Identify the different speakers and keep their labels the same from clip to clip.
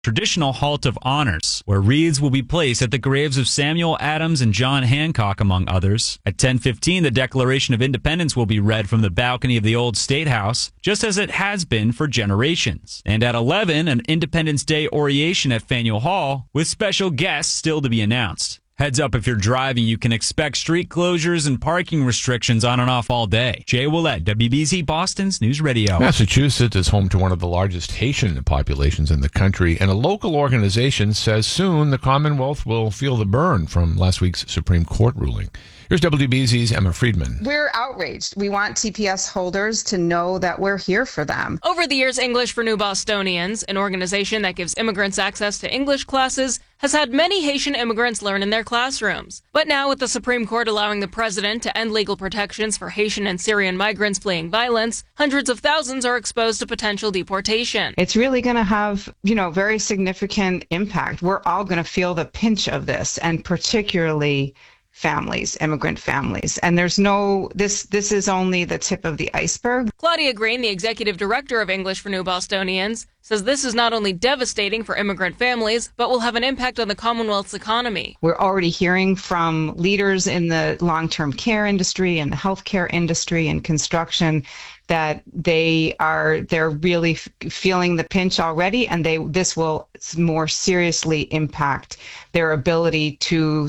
Speaker 1: traditional halt of honors, where wreaths will be placed at the graves of Samuel Adams and John Hancock, among others. At 10:15, the Declaration of Independence will be read from the balcony of the old State House, just as it has been for generations. And at 11, an Independence Day oration at Faneuil Hall, with special guests still to be announced. Heads up, if you're driving, you can expect street closures and parking restrictions on and off all day. Jay Willett, WBZ Boston's News Radio.
Speaker 2: Massachusetts is home to one of the largest Haitian populations in the country, and a local organization says soon the Commonwealth will feel the burn from last week's Supreme Court ruling. Here's WBZ's Emma Friedman.
Speaker 3: We're outraged. We want TPS holders to know that we're here for them.
Speaker 4: Over the years, English for New Bostonians, an organization that gives immigrants access to English classes, has had many Haitian immigrants learn in their classrooms. But now, with the Supreme Court allowing the president to end legal protections for Haitian and Syrian migrants fleeing violence, hundreds of thousands are exposed to potential deportation.
Speaker 3: It's really going to have, very significant impact. We're all going to feel the pinch of this, and particularly families, immigrant families. And this is only the tip of the iceberg.
Speaker 4: Claudia Green, the executive director of English for New Bostonians, says this is not only devastating for immigrant families, but will have an impact on the Commonwealth's economy.
Speaker 3: We're already hearing from leaders in the long-term care industry and the healthcare industry and construction that they're really feeling the pinch already, and this will more seriously impact their ability to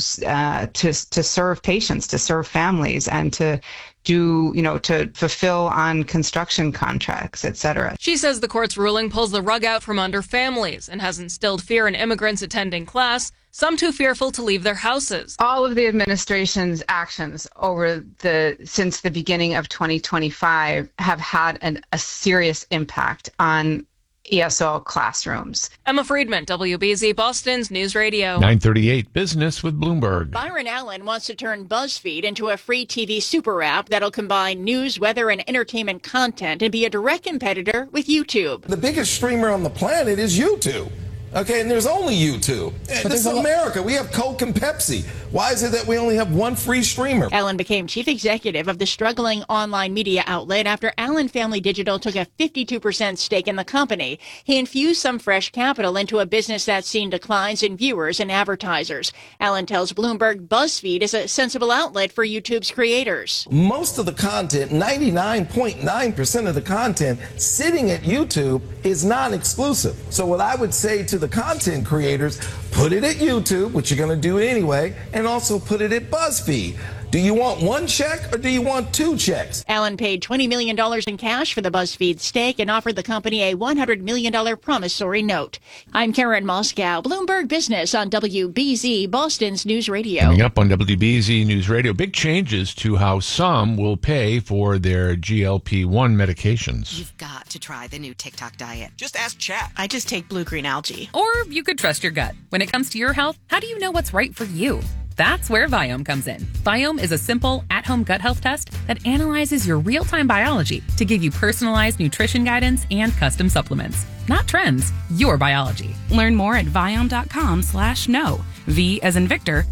Speaker 3: serve patients, to serve families, and to fulfill on construction contracts, etc.
Speaker 4: She says the court's ruling pulls the rug out from under families and has instilled fear in immigrants attending class, some too fearful to leave their houses.
Speaker 3: All of the administration's actions since the beginning of 2025 have had a serious impact on ESL classrooms.
Speaker 4: Emma Friedman, WBZ Boston's News Radio.
Speaker 2: 9:38 Business with Bloomberg.
Speaker 5: Byron Allen wants to turn BuzzFeed into a free TV super app that'll combine news, weather, and entertainment content and be a direct competitor with YouTube.
Speaker 6: The biggest streamer on the planet is YouTube. Okay, and there's only YouTube. This is America. We have Coke and Pepsi. Why is it that we only have one free streamer?
Speaker 5: Allen became chief executive of the struggling online media outlet after Allen Family Digital took a 52% stake in the company. He infused some fresh capital into a business that's seen declines in viewers and advertisers. Allen tells Bloomberg BuzzFeed is a sensible outlet for YouTube's creators.
Speaker 6: Most of the content, 99.9% of the content sitting at YouTube is non-exclusive. So what I would say to the content creators, put it at YouTube, which you're going to do anyway, and also put it at BuzzFeed. Do you want one check or do you want two checks?
Speaker 5: Allen paid $20 million in cash for the BuzzFeed stake and offered the company a $100 million promissory note. I'm Karen Moscow, Bloomberg Business on WBZ Boston's News Radio.
Speaker 2: Coming up on WBZ News Radio, big changes to how some will pay for their GLP-1 medications.
Speaker 7: You've got to try the new TikTok diet.
Speaker 8: Just ask Chat.
Speaker 9: I just take blue-green algae.
Speaker 10: Or you could trust your gut. When it comes to your health, how do you know what's right for you? That's where Viome comes in. Viome is a simple, at-home gut health test that analyzes your real-time biology to give you personalized nutrition guidance and custom supplements. Not trends, your biology.
Speaker 11: Learn more at Viome.com/know. V as in Victor,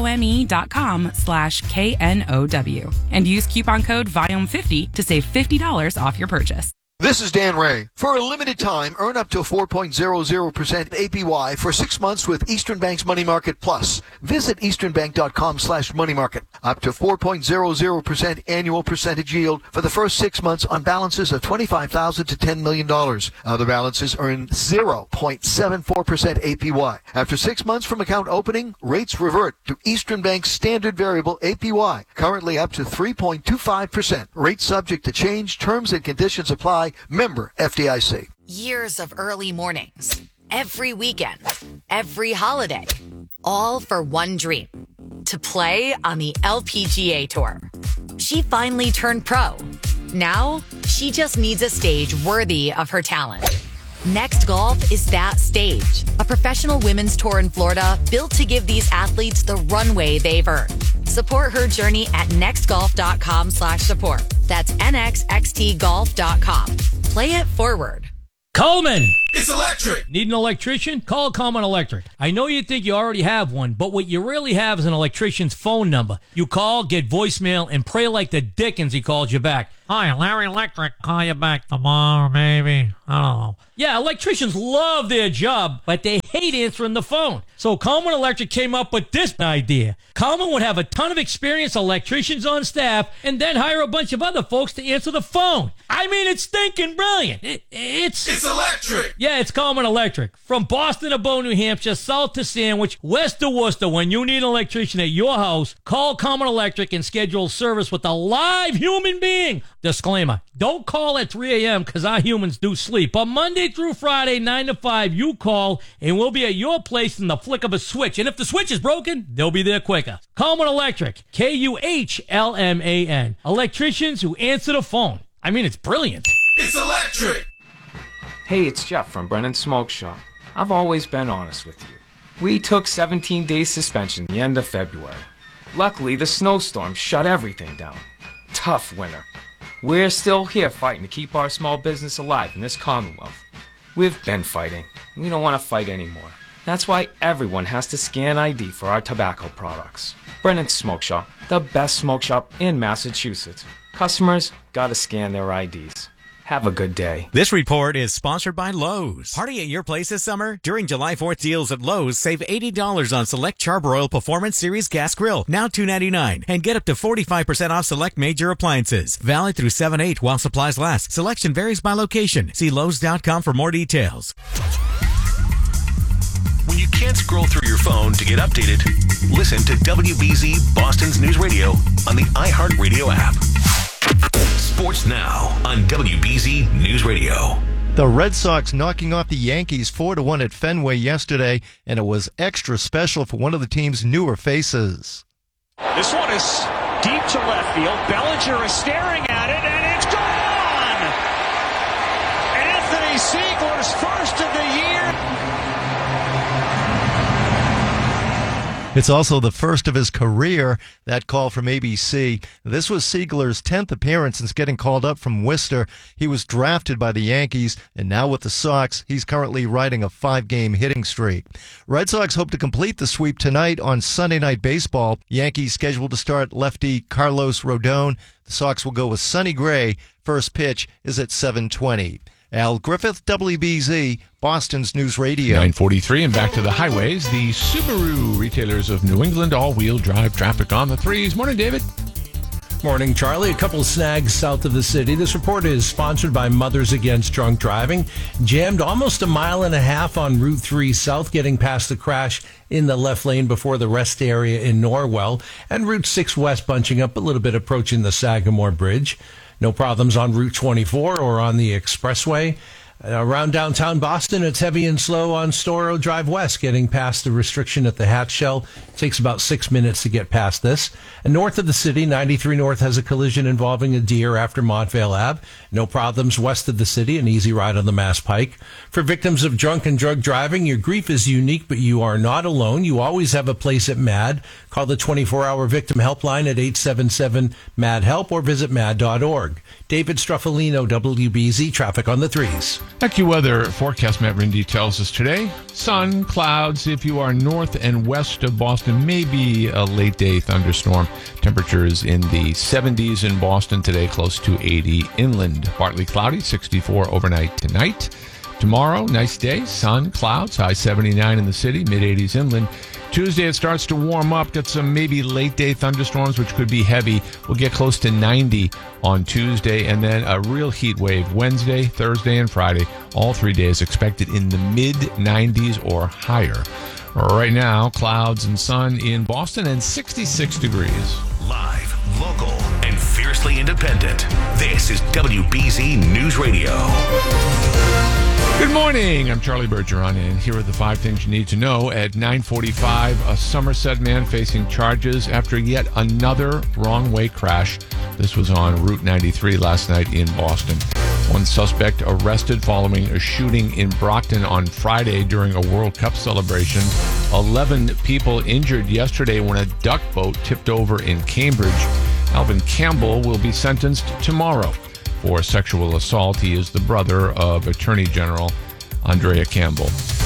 Speaker 11: IOME.com/KNOW. And use coupon code VIOME50 to save $50 off your purchase.
Speaker 12: This is Dan Ray. For a limited time, earn up to 4.00% APY for 6 months with Eastern Bank's Money Market Plus. Visit easternbank.com/moneymarket. Up to 4.00% annual percentage yield for the first 6 months on balances of $25,000 to $10 million. Other balances earn 0.74% APY. After 6 months from account opening, rates revert to Eastern Bank's standard variable APY, currently up to 3.25%. Rates subject to change. Terms and conditions apply. Member FDIC.
Speaker 7: Years of early mornings, every weekend, every holiday, all for one dream, to play on the LPGA Tour. She finally turned pro. Now, she just needs a stage worthy of her talent. Next Golf is that stage, a professional women's tour in Florida built to give these athletes the runway they've earned. Support her journey at nextgolf.com/support. That's nxxtgolf.com. Play it forward.
Speaker 13: Coleman,
Speaker 8: It's electric.
Speaker 9: Need an electrician? Call Common Electric. I know you think you already have one, but what you really have is an electrician's phone number. You call, get voicemail, and pray like the dickens he calls you back. Hi, Larry Electric. Call you back tomorrow, maybe. I don't know. Yeah, electricians love their job, but they hate answering the phone. So Coleman Electric came up with this idea. Coleman would have a ton of experienced electricians on staff and then hire a bunch of other folks to answer the phone. I mean, it's stinking brilliant. It's
Speaker 8: electric.
Speaker 9: Yeah, it's Coleman Electric. From Boston to Bow, New Hampshire, south to Sandwich, west to Worcester, when you need an electrician at your house, call Coleman Electric and schedule service with a live human being. Disclaimer, don't call at 3 a.m. because our humans do sleep. But Monday through Friday, 9 to 5, you call and we'll be at your place in the flick of a switch. And if the switch is broken, they'll be there quicker. Coleman Electric, Kuhlman. Electricians who answer the phone. I mean, it's brilliant.
Speaker 8: It's electric.
Speaker 13: Hey, it's Jeff from Brennan Smoke Shop. I've always been honest with you. We took 17 days suspension the end of February. Luckily, the snowstorm shut everything down. Tough winter. We're still here fighting to keep our small business alive in this Commonwealth. We've been fighting. We don't want to fight anymore. That's why everyone has to scan ID for our tobacco products. Brennan Smoke Shop, the best smoke shop in Massachusetts. Customers gotta scan their IDs. Have a good day.
Speaker 14: This report is sponsored by Lowe's. Party at your place this summer? During July 4th deals at Lowe's, save $80 on select Charbroil Performance Series Gas Grill, now $2.99, and get up to 45% off select major appliances. Valid through 7/8 while supplies last. Selection varies by location. See Lowe's.com for more details.
Speaker 15: When you can't scroll through your phone to get updated, listen to WBZ Boston's News Radio on the iHeartRadio app. Sports now on WBZ News Radio.
Speaker 16: The Red Sox knocking off the Yankees 4-1 at Fenway yesterday, and it was extra special for one of the team's newer faces.
Speaker 17: This one is deep to left field. Bellinger is staring at it, and it's gone! Anthony Siegler's first of the year.
Speaker 16: It's also the first of his career, that call from ABC. This was Siegler's 10th appearance since getting called up from Worcester. He was drafted by the Yankees, and now with the Sox, he's currently riding a 5-game hitting streak. Red Sox hope to complete the sweep tonight on Sunday Night Baseball. Yankees scheduled to start lefty Carlos Rodon. The Sox will go with Sonny Gray. First pitch is at 7:20. Al Griffith, WBZ, Boston's News Radio.
Speaker 2: 9:43 and back to the highways. The Subaru retailers of New England, all-wheel drive traffic on the threes. Morning, David.
Speaker 18: Morning, Charlie. A couple snags south of the city. This report is sponsored by Mothers Against Drunk Driving. Jammed almost a mile and a half on Route 3 South, getting past the crash in the left lane before the rest area in Norwell. And Route 6 West bunching up a little bit approaching the Sagamore Bridge. No problems on Route 24 or on the expressway. Around downtown Boston, it's heavy and slow on Storrow Drive West, getting past the restriction at the Hat Shell. It takes about 6 minutes to get past this. And north of the city, 93 North has a collision involving a deer after Montvale Ave. No problems west of the city, an easy ride on the Mass Pike. For victims of drunk and drug driving, your grief is unique, but you are not alone. You always have a place at MAD. Call the 24-hour victim helpline at 877-MAD-HELP or visit mad.org. David Struffolino, WBZ, traffic on the threes.
Speaker 2: AccuWeather forecast Matt Rindy tells us today, sun, clouds. If you are north and west of Boston, maybe a late day thunderstorm. Temperatures in the 70s in Boston today, close to 80 inland. Partly cloudy, 64 overnight tonight. Tomorrow, nice day, sun, clouds, high 79 in the city, mid 80s inland. Tuesday, it starts to warm up. Get some maybe late day thunderstorms, which could be heavy. We'll get close to 90 on Tuesday, and then a real heat wave Wednesday, Thursday, and Friday. All 3 days expected in the mid 90s or higher. Right now, clouds and sun in Boston and 66 degrees.
Speaker 15: Live, local, and fiercely independent. This is WBZ News Radio.
Speaker 2: Good morning. I'm Charlie Bergeron, and here are the 5 things you need to know. At 9:45, a Somerset man facing charges after yet another wrong-way crash. This was on Route 93 last night in Boston. One suspect arrested following a shooting in Brockton on Friday during a World Cup celebration. 11 people injured yesterday when a duck boat tipped over in Cambridge. Alvin Campbell will be sentenced tomorrow for sexual assault. He is the brother of Attorney General Andrea Campbell.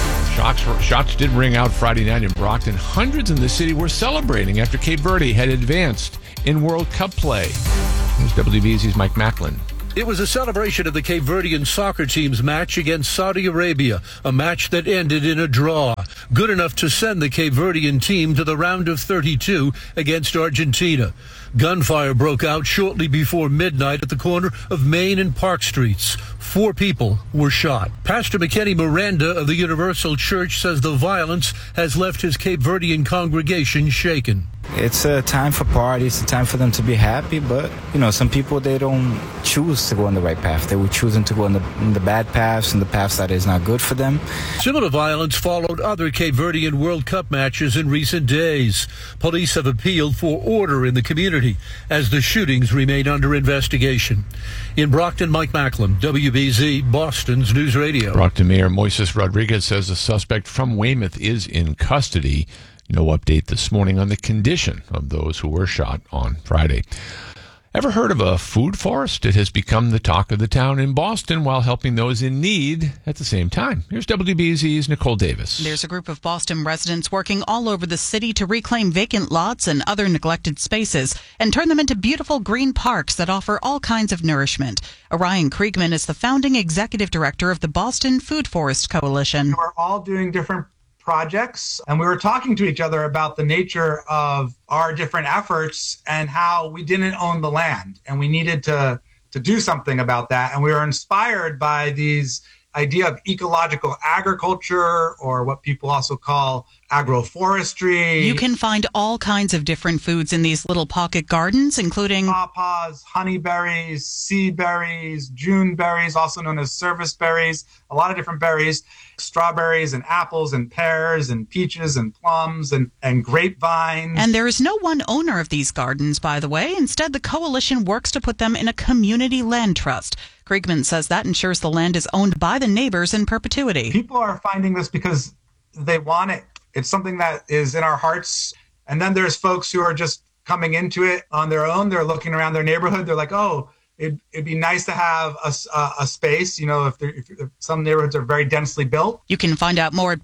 Speaker 2: Shots did ring out Friday night in Brockton. Hundreds in the city were celebrating after Cape Verde had advanced in World Cup play. Here's WBZ's Mike Macklin.
Speaker 19: It was a celebration of the Cape Verdean soccer team's match against Saudi Arabia, a match that ended in a draw, good enough to send the Cape Verdean team to the round of 32 against Argentina. Gunfire broke out shortly before midnight at the corner of Main and Park Streets. 4 people were shot. Pastor McKenny Miranda of the Universal Church says the violence has left his Cape Verdean congregation shaken.
Speaker 20: It's a time for parties, a time for them to be happy, but, some people, they don't choose to go on the right path. They were choosing to go on the bad paths and the paths that is not good for them.
Speaker 19: Similar violence followed other Cape Verdean World Cup matches in recent days. Police have appealed for order in the community as the shootings remain under investigation. In Brockton, Mike Macklin, WBZ, Boston's News Radio.
Speaker 2: Brockton Mayor Moises Rodriguez says the suspect from Weymouth is in custody. No update this morning on the condition of those who were shot on Friday. Ever heard of a food forest? It has become the talk of the town in Boston while helping those in need at the same time. Here's WBZ's Nicole Davis.
Speaker 21: There's a group of Boston residents working all over the city to reclaim vacant lots and other neglected spaces and turn them into beautiful green parks that offer all kinds of nourishment. Orion Kriegman is the founding executive director of the Boston Food Forest Coalition.
Speaker 22: We're all doing different projects, and we were talking to each other about the nature of our different efforts and how we didn't own the land, and we needed to do something about that. And we were inspired by these idea of ecological agriculture, or what people also call agroforestry.
Speaker 21: You can find all kinds of different foods in these little pocket gardens, including
Speaker 22: pawpaws, honeyberries, seed berries, June berries, also known as service berries, a lot of different berries, strawberries and apples and pears and peaches and plums and grapevines.
Speaker 21: And there is no one owner of these gardens, by the way. Instead, the coalition works to put them in a community land trust. Kriegman says that ensures the land is owned by the neighbors in perpetuity.
Speaker 22: People are finding this because they want it. It's something that is in our hearts. And then there's folks who are just coming into it on their own. They're looking around their neighborhood. They're like, oh, it'd be nice to have a space, if some neighborhoods are very densely built.
Speaker 21: You can find out more at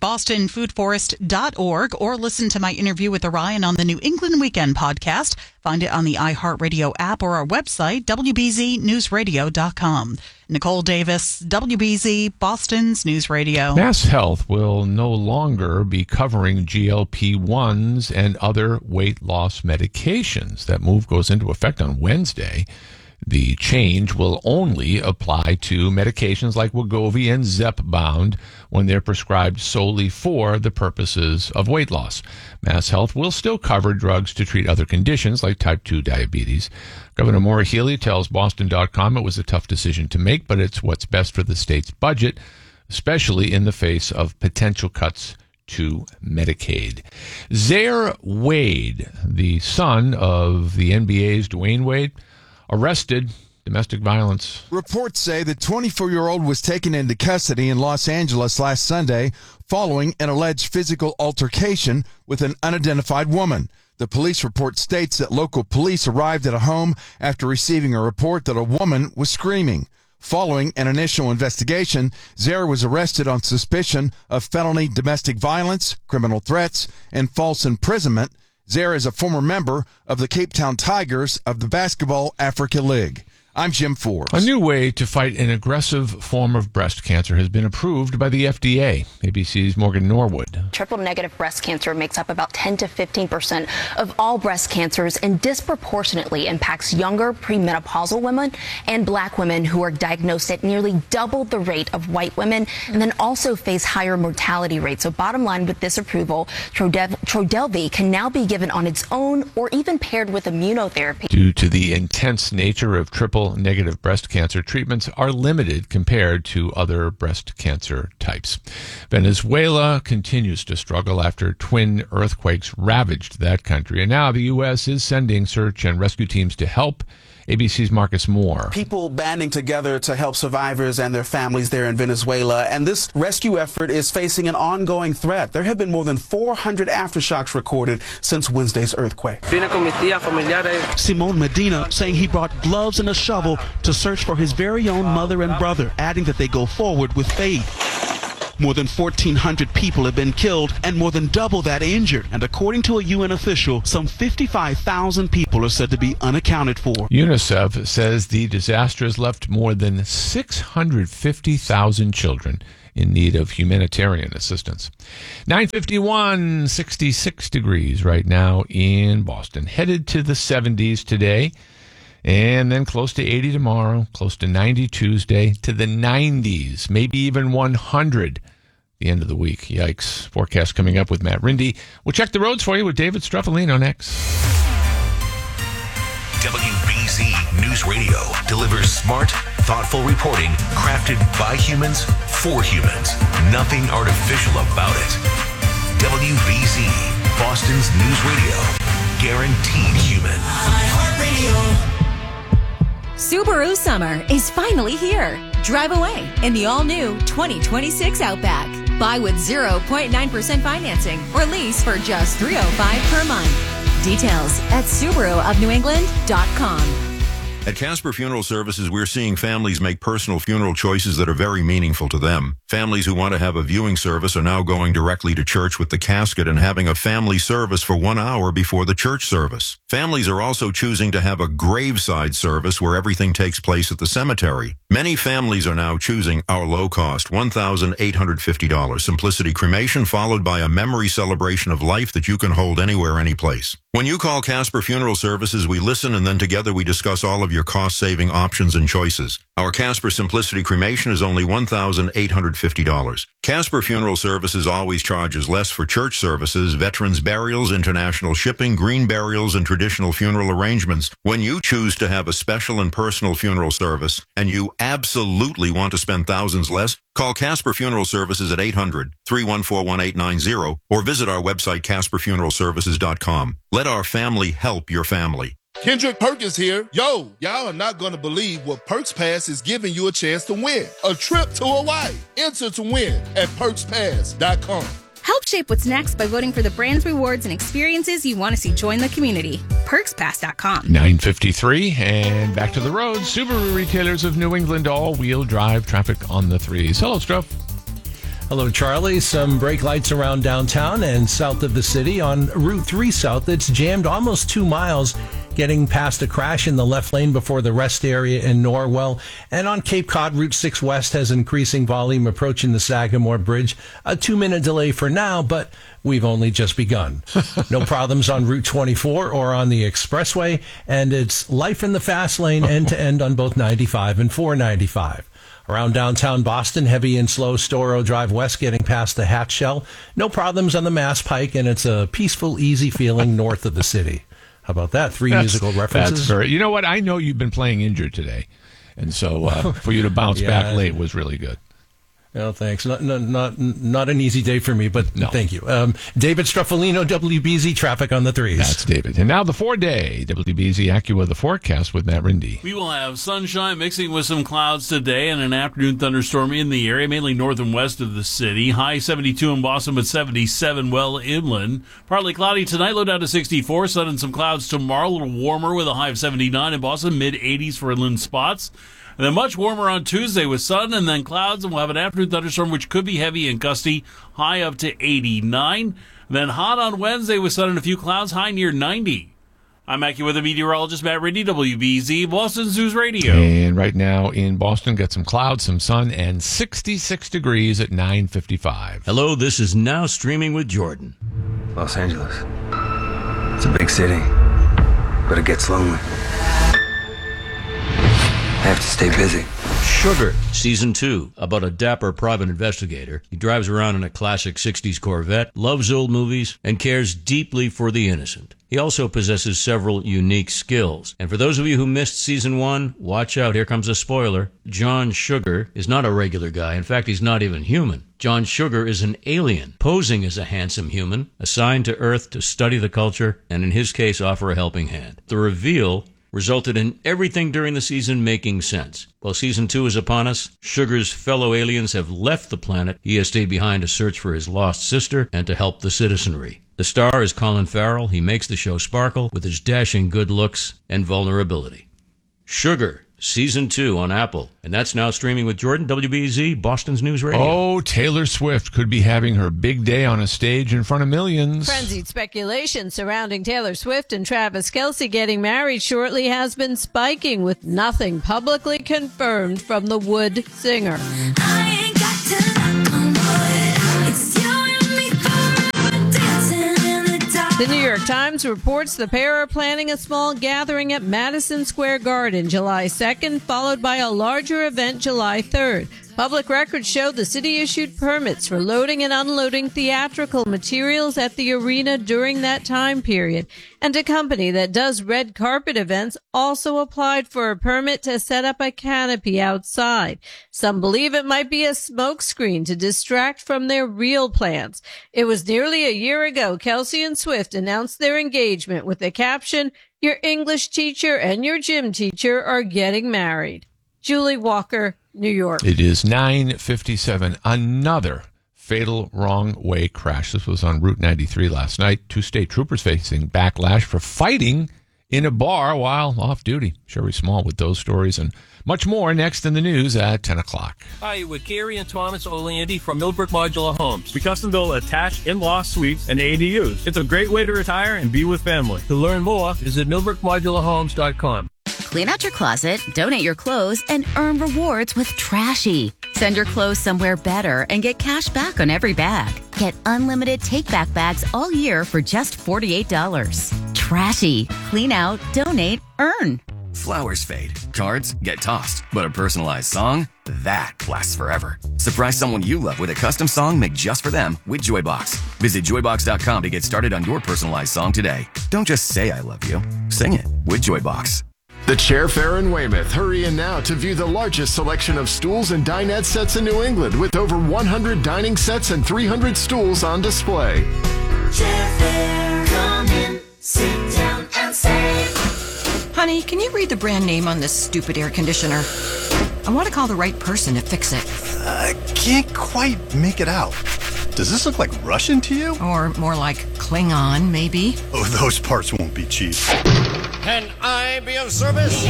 Speaker 21: bostonfoodforest.org or listen to my interview with Orion on the New England Weekend podcast. Find it on the iHeartRadio app or our website, WBZNewsRadio.com. Nicole Davis, WBZ, Boston's News Radio.
Speaker 2: Mass Health will no longer be covering GLP-1s and other weight loss medications. That move goes into effect on Wednesday. The change will only apply to medications like Wegovy and Zepbound when they're prescribed solely for the purposes of weight loss. Mass Health will still cover drugs to treat other conditions like type 2 diabetes. Governor Maura Healey tells Boston.com it was a tough decision to make, but it's what's best for the state's budget, especially in the face of potential cuts to Medicaid. Zaire Wade, the son of the NBA's Dwayne Wade, arrested, domestic violence.
Speaker 23: Reports say the 24-year-old was taken into custody in Los Angeles last Sunday following an alleged physical altercation with an unidentified woman. The police report states that local police arrived at a home after receiving a report that a woman was screaming. Following an initial investigation, Zaire was arrested on suspicion of felony domestic violence, criminal threats, and false imprisonment. Zaire is a former member of the Cape Town Tigers of the Basketball Africa League. I'm Jim Forbes.
Speaker 2: A new way to fight an aggressive form of breast cancer has been approved by the FDA. ABC's Morgan Norwood.
Speaker 24: Triple-negative breast cancer makes up about 10 to 15% of all breast cancers and disproportionately impacts younger premenopausal women and black women who are diagnosed at nearly double the rate of white women and then also face higher mortality rates. So bottom line with this approval, Trodelvy can now be given on its own or even paired with immunotherapy.
Speaker 2: Due to the intense nature of triple-negative breast cancer, treatments are limited compared to other breast cancer types. Venezuela continues to struggle after twin earthquakes ravaged that country, and now the U.S. is sending search and rescue teams to help. ABC's Marcus Moore.
Speaker 25: People banding together to help survivors and their families there in Venezuela, and this rescue effort is facing an ongoing threat. There have been more than 400 aftershocks recorded since Wednesday's earthquake.
Speaker 26: Simon Medina saying he brought gloves and a shovel to search for his very own mother and brother, adding that they go forward with faith. more than 1,400 people have been killed and more than double that injured. And according to a UN official, some 55,000 people are said to be unaccounted for.
Speaker 2: UNICEF says the disaster has left more than 650,000 children in need of humanitarian assistance. 9:51, 66 degrees right now in Boston. Headed to the 70s today, and then close to 80 tomorrow, close to 90 Tuesday, to the 90s, maybe even 100 the end of the week. Yikes. Forecast coming up with Matt Rindy. We'll check the roads for you with David Struffolino next.
Speaker 15: WBZ News Radio delivers smart, thoughtful reporting crafted by humans for humans. Nothing artificial about it. WBZ, Boston's News Radio. Guaranteed human.
Speaker 1: Subaru summer is finally here. Drive away in the all-new 2026 Outback. Buy with 0.9% financing or lease for just $305 per month. Details at SubaruofNewEngland.com.
Speaker 3: At Casper Funeral Services, we're seeing families make personal funeral choices that are very meaningful to them. Families who want to have a viewing service are now going directly to church with the casket and having a family service for 1 hour before the church service. Families are also choosing to have a graveside service where everything takes place at the cemetery. Many families are now choosing our low-cost $1,850 Simplicity Cremation, followed by a memory celebration of life that you can hold anywhere, anyplace. When you call Casper Funeral Services, we listen and then together we discuss all of your cost-saving options and choices. Our Casper Simplicity Cremation is only $1,850. Casper Funeral Services always charges less for church services, veterans burials, international shipping, green burials, and traditional funeral arrangements. When you choose to have a special and personal funeral service, and you absolutely want to spend thousands less, call Casper Funeral Services at 800-314-1890 or visit our website, CasperFuneralServices.com. Let our family help your family.
Speaker 4: Kendrick Perkins here. Yo, y'all are not going to believe what Perks Pass is giving you a chance to win. A trip to Hawaii. Enter to win at PerksPass.com.
Speaker 5: Help shape what's next by voting for the brands, rewards, and experiences you want to see join the community. PerksPass.com.
Speaker 2: 9:53, and back to the road. Subaru retailers of New England, all-wheel drive traffic on the threes. Hello, Struff.
Speaker 18: Hello, Charlie. Some brake lights around downtown and south of the city on Route 3 South. It's jammed almost 2 miles, getting past a crash in the left lane before the rest area in Norwell. And on Cape Cod, Route 6 West has increasing volume approaching the Sagamore Bridge. A 2-minute delay for now, but we've only just begun. No problems on Route 24 or on the expressway, and it's life in the fast lane end-to-end on both 95 and 495. Around downtown Boston, heavy and slow Storrow Drive West getting past the Hatch Shell. No problems on the Mass Pike, and it's a peaceful, easy feeling north of the city. How about that? Three musical references.
Speaker 2: That's you know what? I know you've been playing injured today, and so for you to bounce back late was really good.
Speaker 18: No, thanks. Not an easy day for me, but thank you. David Struffolino, WBZ Traffic on the threes.
Speaker 2: That's David. And now the 4-day WBZ AccuWeather forecast with Matt Rindy.
Speaker 6: We will have sunshine mixing with some clouds today and an afternoon thunderstorm in the area, mainly north and west of the city. High 72 in Boston, but 77 well inland. Partly cloudy tonight, low down to 64. Sun and some clouds tomorrow, a little warmer with a high of 79 in Boston, mid-80s for inland spots. And then much warmer on Tuesday with sun and then clouds, and we'll have an afternoon thunderstorm, which could be heavy and gusty, high up to 89. Then hot on Wednesday with sun and a few clouds, high near 90. I'm AccuWeather meteorologist Matt Rindy, WBZ, Boston's News Radio.
Speaker 2: And right now in Boston, got some clouds, some sun, and 66 degrees at 9:55.
Speaker 10: Hello, this is Now Streaming with Jordan.
Speaker 27: Los Angeles. It's a big city, but it gets lonely. I have to stay busy.
Speaker 10: Sugar, Season 2, about a dapper private investigator. He drives around in a classic 60s Corvette, loves old movies, and cares deeply for the innocent. He also possesses several unique skills. And for those of you who missed Season 1, watch out, here comes a spoiler. John Sugar is not a regular guy. In fact, he's not even human. John Sugar is an alien, posing as a handsome human, assigned to Earth to study the culture, and in his case, offer a helping hand. The reveal resulted in everything during the season making sense. While Season 2 is upon us, Sugar's fellow aliens have left the planet. He has stayed behind to search for his lost sister and to help the citizenry. The star is Colin Farrell. He makes the show sparkle with his dashing good looks and vulnerability. Sugar, Season 2 on Apple. And that's now streaming with Jordan, WBZ, Boston's News Radio.
Speaker 2: Oh, Taylor Swift could be having her big day on a stage in front of millions.
Speaker 7: Frenzied speculation surrounding Taylor Swift and Travis Kelce getting married shortly has been spiking, with nothing publicly confirmed from the Wood singer. The New York Times reports the pair are planning a small gathering at Madison Square Garden July 2nd, followed by a larger event July 3rd. Public records show the city issued permits for loading and unloading theatrical materials at the arena during that time period. And a company that does red carpet events also applied for a permit to set up a canopy outside. Some believe it might be a smokescreen to distract from their real plans. It was nearly a year ago Kelce and Swift announced their engagement with the caption, "Your English teacher and your gym teacher are getting married." Julie Walker, New York.
Speaker 2: It is 9:57. Another fatal wrong-way crash. This was on Route 93 last night. 2 state troopers facing backlash for fighting in a bar while off-duty. Sherry Small with those stories and much more next in the news at 10 o'clock.
Speaker 8: Hi, with Gary and Thomas Orlandi from Millbrook Modular Homes. We custom build attached in-law suites and ADUs. It's a great way to retire and be with family. To learn more, visit millbrookmodularhomes.com.
Speaker 9: Clean out your closet, donate your clothes, and earn rewards with Trashy. Send your clothes somewhere better and get cash back on every bag. Get unlimited take-back bags all year for just $48. Trashy. Clean out, donate, earn.
Speaker 11: Flowers fade, cards get tossed, but a personalized song, that lasts forever. Surprise someone you love with a custom song made just for them with Joybox. Visit joybox.com to get started on your personalized song today. Don't just say I love you, sing it with Joybox.
Speaker 12: The Chair Fair in Weymouth. Hurry in now to view the largest selection of stools and dinette sets in New England, with over 100 dining sets and 300 stools on display.
Speaker 13: Chair Fair, come in, sit down and save.
Speaker 14: Honey, can you read the brand name on this stupid air conditioner? I want to call the right person to fix it.
Speaker 28: I can't quite make it out. Does this look like Russian to you?
Speaker 14: Or more like Klingon, maybe?
Speaker 28: Oh, those parts won't be cheap.
Speaker 29: Can I be of service?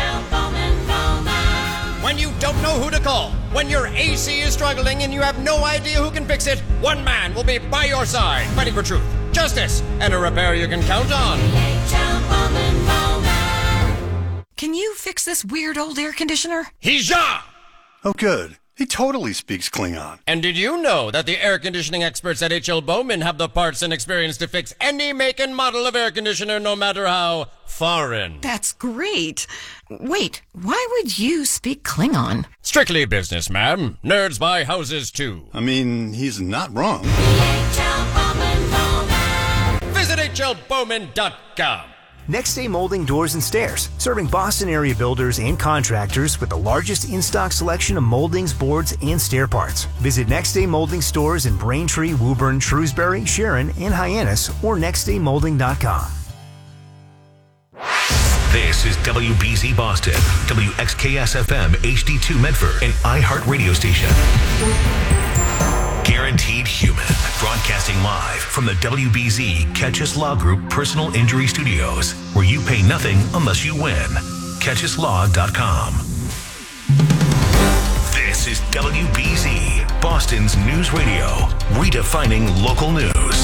Speaker 29: When you don't know who to call, when your AC is struggling and you have no idea who can fix it, one man will be by your side, fighting for truth, justice, and a repair you can count on.
Speaker 14: Can you fix this weird old air conditioner?
Speaker 29: Hija!
Speaker 28: Oh, good. He totally speaks Klingon.
Speaker 29: And did you know that the air conditioning experts at H.L. Bowman have the parts and experience to fix any make and model of air conditioner, no matter how foreign?
Speaker 14: That's great. Wait, why would you speak Klingon?
Speaker 29: Strictly business, ma'am. Nerds buy houses, too.
Speaker 28: I mean, he's not wrong.
Speaker 29: Visit hlbowman.com.
Speaker 30: Next Day Molding Doors and Stairs, serving Boston area builders and contractors with the largest in-stock selection of moldings, boards, and stair parts. Visit Next Day Molding stores in Braintree, Woburn, Shrewsbury, Sharon, and Hyannis, or nextdaymolding.com.
Speaker 15: This is WBZ Boston, WXKS-FM HD2 Medford, an iHeart radio station. Guaranteed Human, broadcasting live from the WBZ Catchus Law Group Personal Injury Studios, where you pay nothing unless you win. CatchusLaw.com. This is WBZ, Boston's news radio, redefining local news.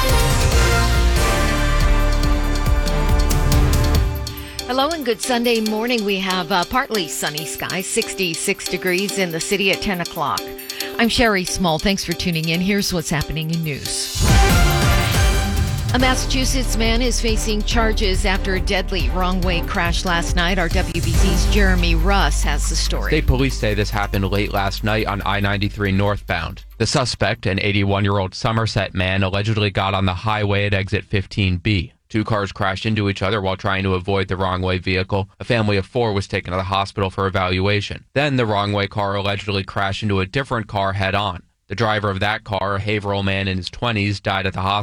Speaker 31: Hello and good Sunday morning. We have partly sunny skies, 66 degrees in the city at 10 o'clock. I'm Sherry Small. Thanks for tuning in. Here's what's happening in news. A Massachusetts man is facing charges after a deadly wrong-way crash last night. Our WBZ's Jeremy Russ has the story.
Speaker 32: State police say this happened late last night on I-93 northbound. The suspect, an 81-year-old Somerset man, allegedly got on the highway at exit 15B. 2 cars crashed into each other while trying to avoid the wrong-way vehicle. A family of 4 was taken to the hospital for evaluation. Then the wrong-way car allegedly crashed into a different car head-on. The driver of that car, a Haverhill man in his 20s, died at the hospital.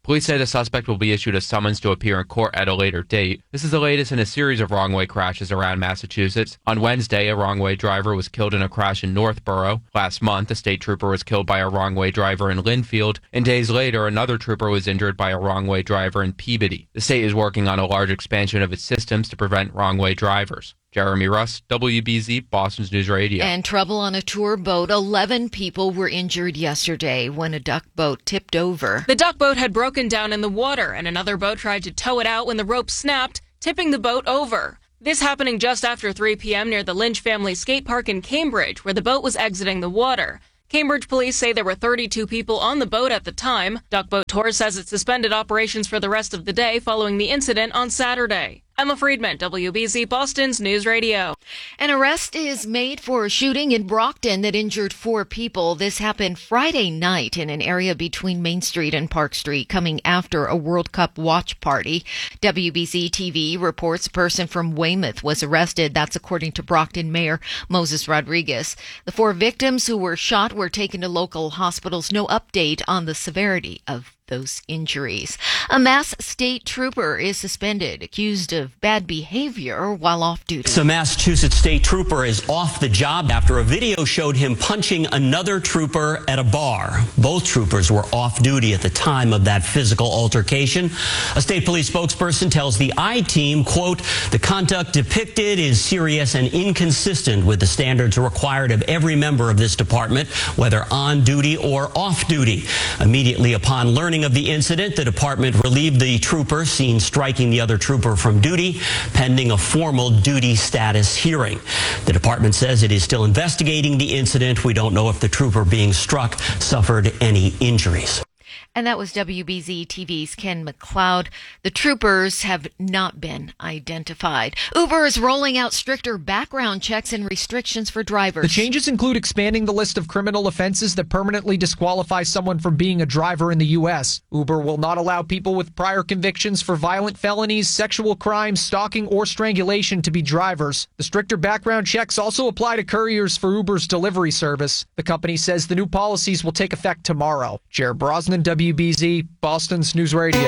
Speaker 32: Police say the suspect will be issued a summons to appear in court at a later date. This is the latest in a series of wrong-way crashes around Massachusetts. On Wednesday, a wrong-way driver was killed in a crash in Northborough. Last month, a state trooper was killed by a wrong-way driver in Linfield. And days later, another trooper was injured by a wrong-way driver in Peabody. The state is working on a large expansion of its systems to prevent wrong-way drivers. Jeremy Russ, WBZ, Boston's News Radio.
Speaker 31: And trouble on a tour boat. 11 people were injured yesterday when a duck boat tipped over.
Speaker 1: The duck boat had broken down in the water, and another boat tried to tow it out when the rope snapped, tipping the boat over. This happening just after 3 p.m. near the Lynch Family Skate Park in Cambridge, where the boat was exiting the water. Cambridge police say there were 32 people on the boat at the time. Duck Boat Tours says it suspended operations for the rest of the day following the incident on Saturday. Emma Friedman, WBZ Boston's News Radio.
Speaker 31: An arrest is made for a shooting in Brockton that injured 4 people. This happened Friday night in an area between Main Street and Park Street, coming after a World Cup watch party. WBZ TV reports a person from Weymouth was arrested. That's according to Brockton Mayor Moses Rodriguez. The 4 victims who were shot were taken to local hospitals. No update on the severity of those injuries. A Mass State Trooper is suspended, accused of bad behavior while off duty.
Speaker 3: So Massachusetts State Trooper is off the job after a video showed him punching another trooper at a bar. Both troopers were off duty at the time of that physical altercation. A state police spokesperson tells the I-Team, quote, the conduct depicted is serious and inconsistent with the standards required of every member of this department, whether on duty or off duty. Immediately upon learning of the incident, the department relieved the trooper seen striking the other trooper from duty, pending a formal duty status hearing. The department says it is still investigating the incident. We don't know if the trooper being struck suffered any injuries.
Speaker 31: And that was WBZ TV's Ken McLeod. The troopers have not been identified. Uber is rolling out stricter background checks and restrictions for drivers.
Speaker 16: The changes include expanding the list of criminal offenses that permanently disqualify someone from being a driver in the U.S. Uber will not allow people with prior convictions for violent felonies, sexual crimes, stalking, or strangulation to be drivers. The stricter background checks also apply to couriers for Uber's delivery service. The company says the new policies will take effect tomorrow. Jared Brosnan, WBZ, Boston's News Radio.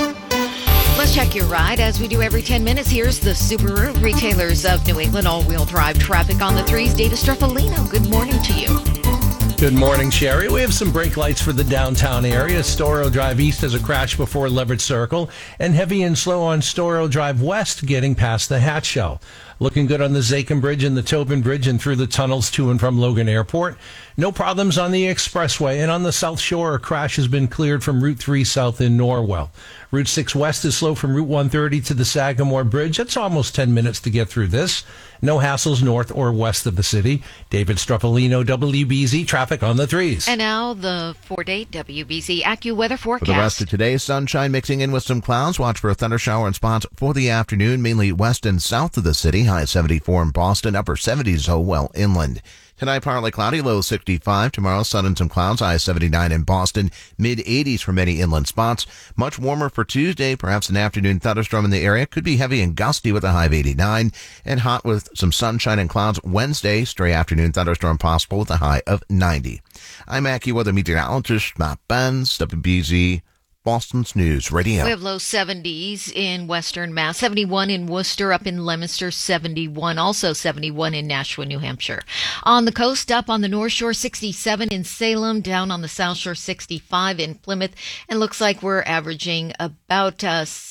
Speaker 31: Let's check your ride. As we do every 10 minutes, here's the Subaru Retailers of New England all-wheel drive traffic on the 3s. David Streffolino, good morning to you.
Speaker 18: Good morning, Sherry. We have some brake lights for the downtown area. Storrow Drive East has a crash before Leverett Circle, and heavy and slow on Storrow Drive West getting past the Hat Show. Looking good on the Zakin Bridge and the Tobin Bridge and through the tunnels to and from Logan Airport. No problems on the expressway, and on the South Shore, a crash has been cleared from Route 3 South in Norwell. Route 6 West is slow from Route 130 to the Sagamore Bridge. It's almost 10 minutes to get through this. No hassles north or west of the city. David Streffolino, WBZ Traffic on the 3s.
Speaker 31: And now the 4-day WBZ AccuWeather forecast.
Speaker 17: For the rest of today, sunshine mixing in with some clouds. Watch for a thunder shower in spots for the afternoon, mainly west and south of the city. High 74 in Boston, upper 70s Howell inland. Tonight, partly cloudy, low 65. Tomorrow, sun and some clouds, high 79 in Boston, mid-80s for many inland spots. Much warmer for Tuesday, perhaps an afternoon thunderstorm in the area. Could be heavy and gusty with a high of 89. And hot with some sunshine and clouds Wednesday. Stray afternoon thunderstorm possible with a high of 90. I'm AccuWeather meteorologist Matt Benz, WBZ Boston's News Radio.
Speaker 31: We have low 70s in Western Mass, 71 in Worcester, up in Leominster, 71, also 71 in Nashua, New Hampshire. On the coast, up on the North Shore, 67 in Salem, down on the South Shore, 65 in Plymouth, and looks like we're averaging about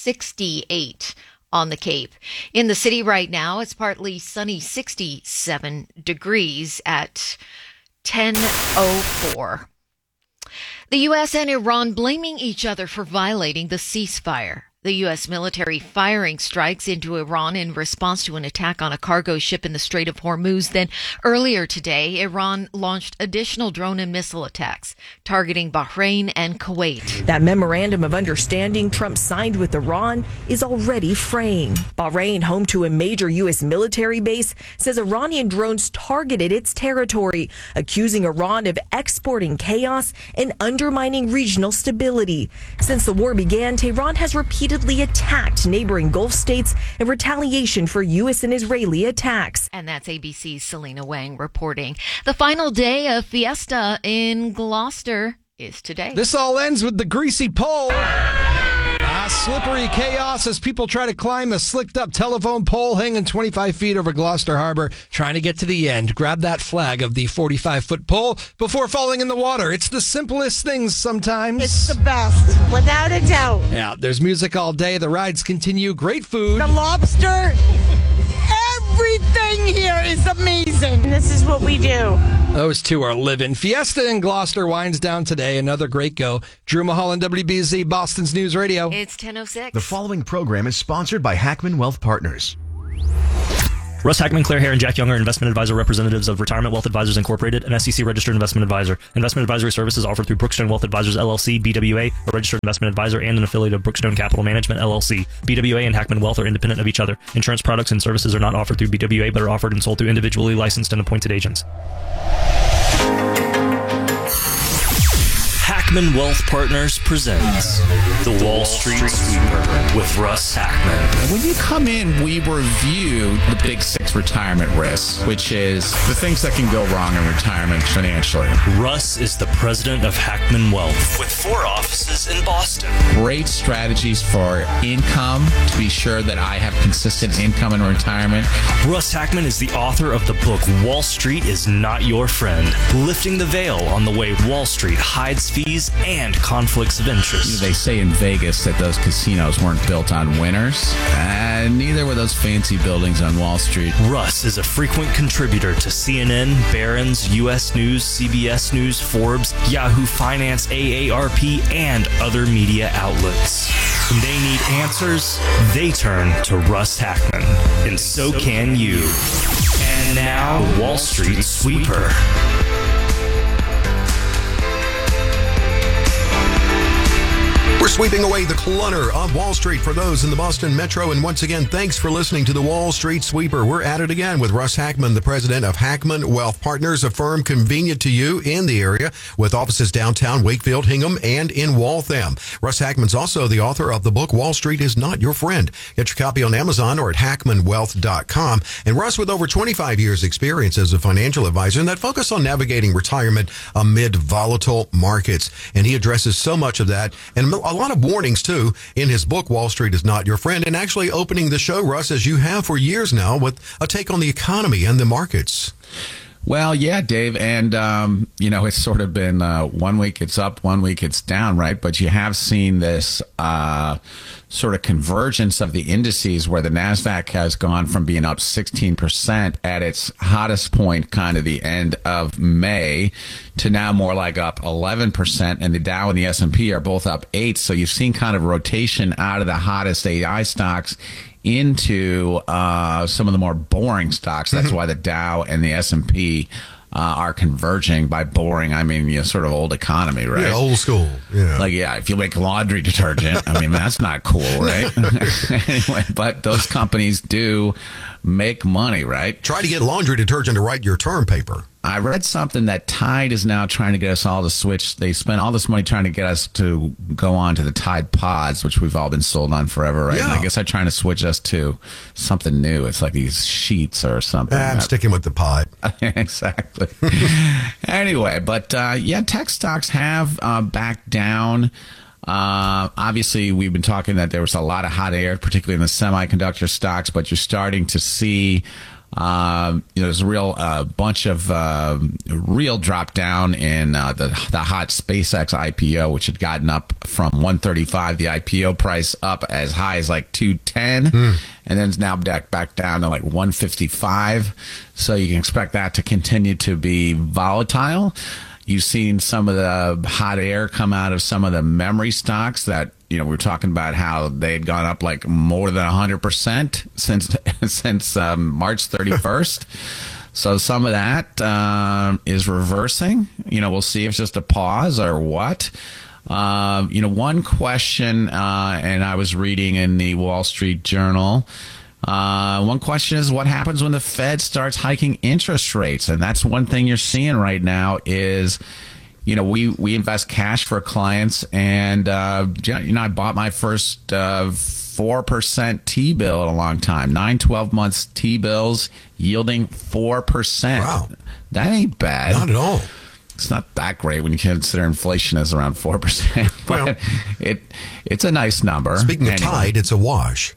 Speaker 31: 68 on the Cape. In the city right now, it's partly sunny, 67 degrees at 10:04. The U.S. and Iran blaming each other for violating the ceasefire. The U.S. military firing strikes into Iran in response to an attack on a cargo ship in the Strait of Hormuz. Then earlier today, Iran launched additional drone and missile attacks targeting Bahrain and Kuwait.
Speaker 19: That memorandum of understanding Trump signed with Iran is already fraying. Bahrain, home to a major U.S. military base, says Iranian drones targeted its territory, accusing Iran of exporting chaos and undermining regional stability. Since the war began, Tehran has repeatedly attacked neighboring Gulf states in retaliation for U.S. and Israeli attacks.
Speaker 31: And that's ABC's Selena Wang reporting. The final day of Fiesta in Gloucester is today.
Speaker 16: This all ends with the greasy pole. Slippery chaos as people try to climb a slicked-up telephone pole hanging 25 feet over Gloucester Harbor, trying to get to the end. Grab that flag of the 45-foot pole before falling in the water. It's the simplest things sometimes.
Speaker 4: It's the best, without a doubt.
Speaker 16: Yeah, there's music all day. The rides continue. Great food.
Speaker 4: The lobster. Everything here is amazing. This is what we do.
Speaker 16: Those two are living. Fiesta in Gloucester winds down today. Another great go. Drew Mulholland, WBZ, Boston's News Radio.
Speaker 31: It's 10:06.
Speaker 5: The following program is sponsored by Hackman Wealth Partners.
Speaker 6: Russ Hackman, Claire Hare, and Jack Younger, investment advisor representatives of Retirement Wealth Advisors Incorporated, an SEC-registered investment advisor. Investment advisory services offered through Brookstone Wealth Advisors, LLC, BWA, a registered investment advisor and an affiliate of Brookstone Capital Management, LLC. BWA and Hackman Wealth are independent of each other. Insurance products and services are not offered through BWA, but are offered and sold through individually licensed and appointed agents.
Speaker 10: Hackman Wealth Partners presents The Wall Street Sweeper with Russ Hackman.
Speaker 20: When you come in, we review the big six retirement risks, which is the things that can go wrong in retirement financially.
Speaker 10: Russ is the president of Hackman Wealth with 4 offices in Boston.
Speaker 20: Great strategies for income to be sure that I have consistent income in retirement.
Speaker 10: Russ Hackman is the author of the book Wall Street is Not Your Friend, lifting the veil on the way Wall Street hides fees and conflicts of interest.
Speaker 20: They say in Vegas that those casinos weren't built on winners, and neither were those fancy buildings on Wall Street.
Speaker 10: Russ is a frequent contributor to CNN, Barron's, U.S. News, CBS News, Forbes, Yahoo Finance, AARP, and other media outlets. When they need answers, they turn to Russ Hackman, and so can you. And now, the Wall Street Sweeper. We're sweeping away the clutter of Wall Street for those in the Boston Metro. And once again, thanks for listening to the Wall Street Sweeper. We're at it again with Russ Hackman, the president of Hackman Wealth Partners, a firm convenient to you in the area with offices downtown Wakefield, Hingham, and in Waltham. Russ Hackman's also the author of the book Wall Street is Not Your Friend. Get your copy on Amazon or at hackmanwealth.com. And Russ, with over 25 years experience as a financial advisor, and that focus on navigating retirement amid volatile markets. And he addresses so much of that and a lot of warnings, too, in his book, Wall Street is Not Your Friend, and actually opening the show, Russ, as you have for years now, with a take on the economy and the markets.
Speaker 20: Well, yeah, Dave, and, it's sort of been 1 week it's up, 1 week it's down, right? But you have seen this sort of convergence of the indices where the NASDAQ has gone from being up 16% at its hottest point, kind of the end of May, to now more like up 11%, and the Dow and the S&P are both up 8%. So you've seen kind of rotation out of the hottest AI stocks into some of the more boring stocks. That's why the Dow and the S&P are converging. By boring, I mean, sort of old economy, right?
Speaker 10: Yeah, old school. Yeah.
Speaker 20: Like, yeah, if you make laundry detergent, I mean, that's not cool, right? Anyway, but those companies do make money, right?
Speaker 10: Try to get laundry detergent to write your term paper.
Speaker 20: I read something that Tide is now trying to get us all to switch. They spent all this money trying to get us to go on to the Tide Pods, which we've all been sold on forever, right? Yeah. And I guess they're trying to switch us to something new. It's like these sheets or something.
Speaker 10: I'm sticking with the pod.
Speaker 20: Exactly. Anyway, but tech stocks have backed down. Obviously, we've been talking that there was a lot of hot air, particularly in the semiconductor stocks, but you're starting to see there's a real bunch of real drop down in the hot SpaceX IPO, which had gotten up from 135, the IPO price, up as high as like 210, and then it's now back down to like 155. So you can expect that to continue to be volatile. You've seen some of the hot air come out of some of the memory stocks that, we were talking about how they had gone up like more than 100% since March 31st. So some of that is reversing. We'll see if it's just a pause or what. One question, and I was reading in the Wall Street Journal, one question is what happens when the Fed starts hiking interest rates? And that's one thing you're seeing right now is, we invest cash for clients, and, I bought my first 4% T-bill in a long time, 9-12 months T-bills yielding 4%.
Speaker 10: Wow.
Speaker 20: That ain't bad.
Speaker 10: Not at all.
Speaker 20: It's not that great when you consider inflation is around 4%. But it's a nice number.
Speaker 10: Speaking of tide, it's a wash.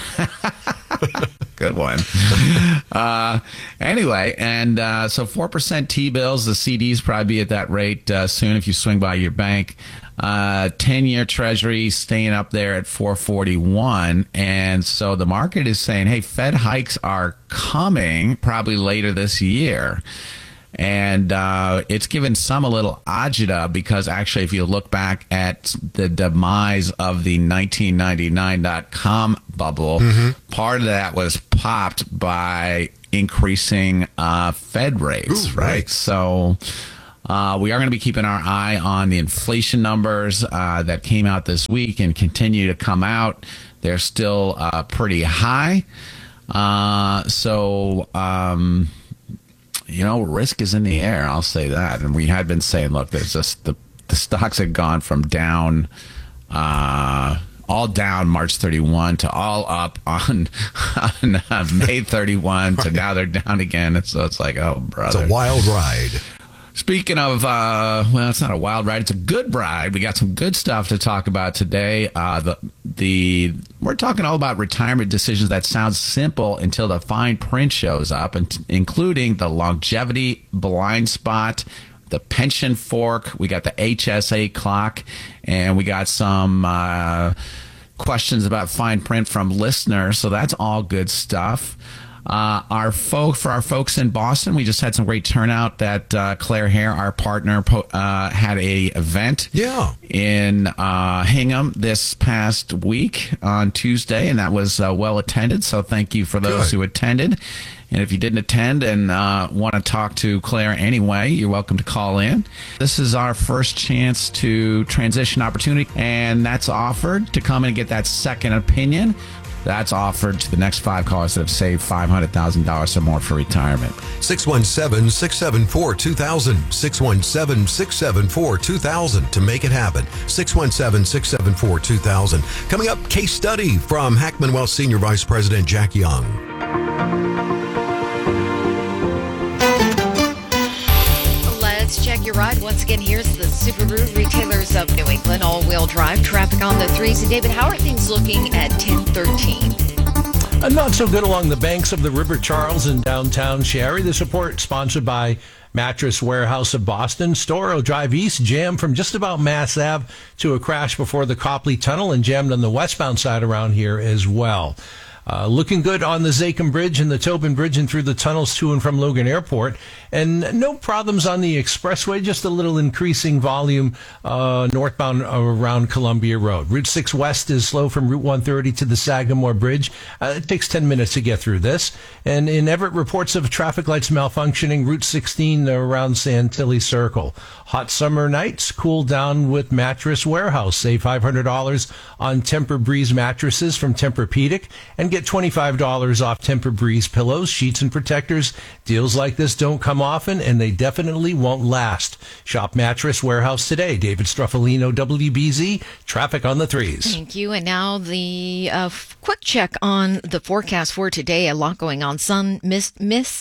Speaker 20: Good one. Anyway, and so 4% T-bills, the CDs probably be at that rate soon if you swing by your bank. 10-year Treasury staying up there at 441. And so the market is saying, hey, Fed hikes are coming probably later this year. And it's given some a little agita because actually if you look back at the demise of the 1999 dot-com bubble, part of that was popped by increasing Fed rates, right? So we are going to be keeping our eye on the inflation numbers that came out this week and continue to come out. They're still pretty high. Risk is in the air. I'll say that. And we had been saying, look, there's just the stocks had gone from down, all down March 31 to all up on May 31 to now they're down again. So it's like, oh, brother.
Speaker 10: It's a wild ride.
Speaker 20: Speaking of, it's not a wild ride. It's a good ride. We got some good stuff to talk about today. We're talking all about retirement decisions that sound simple until the fine print shows up, including the longevity blind spot, the pension fork. We got the HSA clock, and we got some questions about fine print from listeners. So that's all good stuff. For our folks in Boston, we just had some great turnout. That Claire Hare, our partner, had a event in Hingham this past week on Tuesday, and that was well attended. So thank you for those who attended. And if you didn't attend and want to talk to Claire anyway, you're welcome to call in. This is our first chance to transition opportunity, and that's offered to come in and get that second opinion. That's offered to the next 5 callers that have saved $500,000 or more for retirement.
Speaker 10: 617-674-2000. 617-674-2000 to make it happen. 617-674-2000. Coming up, case study from Hackman Wealth Senior Vice President Jack Young.
Speaker 31: Let's check your ride. Once again, here's the Subaru Retailers of New England all-wheel drive traffic on the 3s. And David, how are things looking at 1013?
Speaker 18: Not so good along the banks of the River Charles in downtown Sherry. This report sponsored by Mattress Warehouse of Boston. Storrow Drive East jammed from just about Mass Ave to a crash before the Copley Tunnel and jammed on the westbound side around here as well. Looking good on the Zakim Bridge and the Tobin Bridge and through the tunnels to and from Logan Airport. And no problems on the expressway, just a little increasing volume northbound around Columbia Road. Route 6 West is slow from Route 130 to the Sagamore Bridge. It takes 10 minutes to get through this. And in Everett, reports of traffic lights malfunctioning, Route 16 around Santilli Circle. Hot summer nights, cool down with Mattress Warehouse. Save $500 on Tempur-Breeze mattresses from Tempur-Pedic and get $25 off Tempur-Breeze pillows, sheets, and protectors. Deals like this don't come often, and they definitely won't last. Shop Mattress Warehouse today. David Struffolino, WBZ, traffic on the 3s.
Speaker 31: Thank you. And now the quick check on the forecast for today. A lot going on. Sun, mixed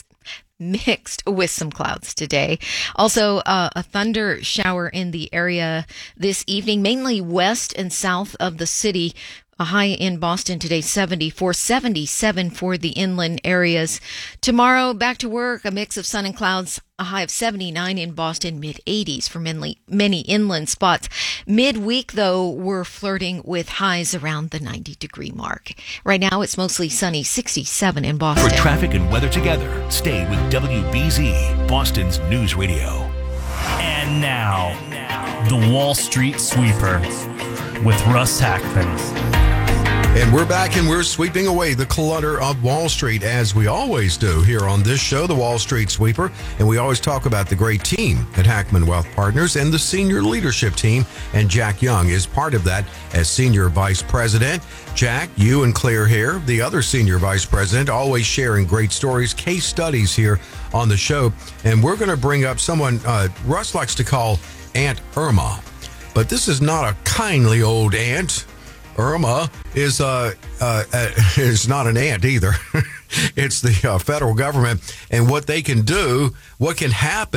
Speaker 31: with some clouds today. Also, a thunder shower in the area this evening, mainly west and south of the city. A high in Boston today, 74, 77 for the inland areas. Tomorrow, back to work, a mix of sun and clouds, a high of 79 in Boston, mid-80s for many inland spots. Midweek, though, we're flirting with highs around the 90-degree mark. Right now, it's mostly sunny, 67 in Boston.
Speaker 15: For traffic and weather together, stay with WBZ, Boston's News Radio.
Speaker 6: And now, the Wall Street Sweeper with Russ Hackman.
Speaker 10: And we're back and we're sweeping away the clutter of Wall Street as we always do here on this show, the Wall Street Sweeper. And we always talk about the great team at Hackman Wealth Partners and the senior leadership team. And Jack Young is part of that as Senior Vice President. Jack, you and Claire Hare, the other Senior Vice President, always sharing great stories, case studies here on the show. And we're going to bring up someone Russ likes to call Aunt Irma. But this is not a kindly old aunt. Irma is not an ant either. It's the federal government and what they can do, what can happen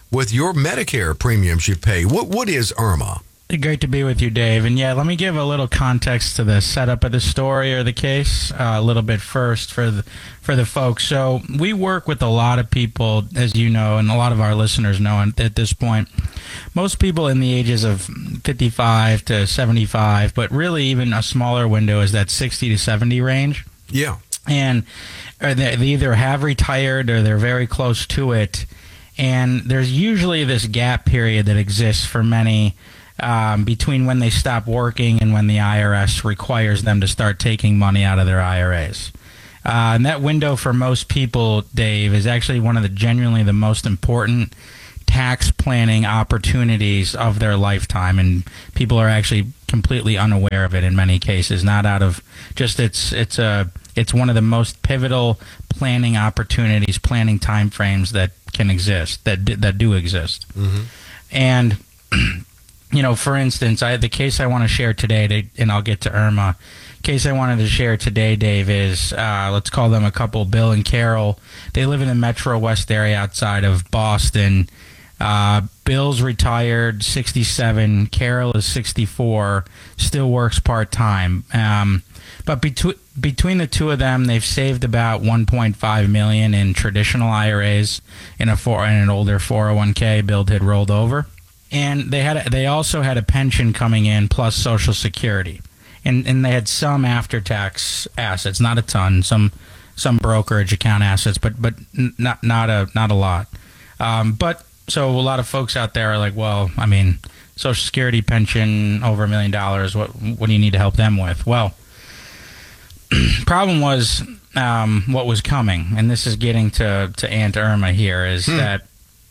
Speaker 10: with your Medicare premiums you pay. What is IRMA?
Speaker 2: Great to be with you, Dave. And yeah, let me give a little context to the setup of the story or the case a little bit first for the folks. So we work with a lot of people, as you know, and a lot of our listeners know at this point. Most people in the ages of 55 to 75, but really even a smaller window is that 60 to 70 range.
Speaker 10: Yeah.
Speaker 2: And they either have retired or they're very close to it. And there's usually this gap period that exists for many between when they stop working and when the IRS requires them to start taking money out of their IRAs. And that window for most people, Dave, is actually one of the genuinely the most important tax planning opportunities of their lifetime, and people are actually completely unaware of it in many cases. Not out of just it's one of the most pivotal planning opportunities, planning timeframes that can exist, that do exist.
Speaker 10: Mm-hmm.
Speaker 2: And you know, for instance, the case I want to share today, and I'll get to IRMA. Case I wanted to share today, Dave, is let's call them a couple, Bill and Carol. They live in the Metro West area outside of Boston. Bill's retired, 67. Carol is 64, still works part-time. But between the two of them, they've saved about $1.5 million in traditional IRAs in an older 401k Bill had rolled over. And they also had a pension coming in plus Social Security. And they had some after-tax assets, not a ton, some brokerage account assets, but not a lot. But so a lot of folks out there are like, well, I mean, Social Security pension over $1 million. What do you need to help them with? Well, problem was what was coming, and this is getting to Aunt Irma here, is that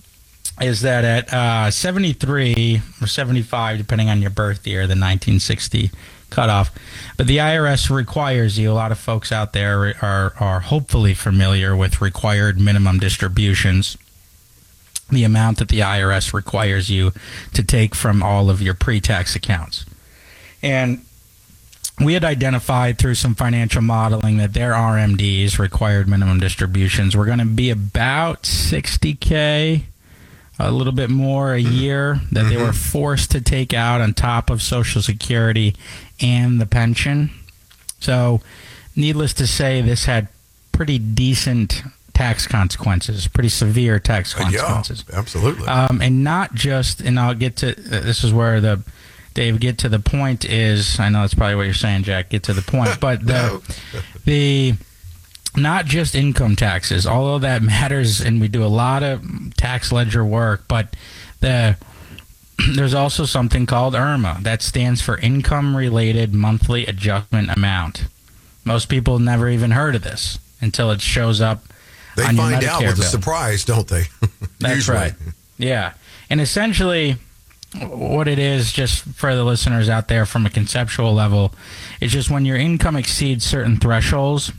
Speaker 2: at 73 or 75, depending on your birth year, the 1960 cutoff, but the IRS requires you, a lot of folks out there are hopefully familiar with required minimum distributions, the amount that the IRS requires you to take from all of your pre-tax accounts. And we had identified through some financial modeling that their RMDs, required minimum distributions, were going to be about $60K, a little bit more a year, that they were forced to take out on top of Social Security and the pension. So, needless to say, this had pretty decent tax consequences, pretty severe tax consequences.
Speaker 10: Yeah, absolutely.
Speaker 2: And not just, and I'll get to, this is where Dave, get to the point is, I know that's probably what you're saying, Jack, get to the point, but the not just income taxes, although that matters, and we do a lot of tax ledger work, but there's also something called IRMA. That stands for Income-Related Monthly Adjustment Amount. Most people never even heard of this until it shows up on your Medicare bill. They find out with a surprise,
Speaker 10: don't they?
Speaker 2: That's
Speaker 10: Usually.
Speaker 2: right. Yeah. And essentially, what it is, just for the listeners out there from a conceptual level, is just when your income exceeds certain thresholds,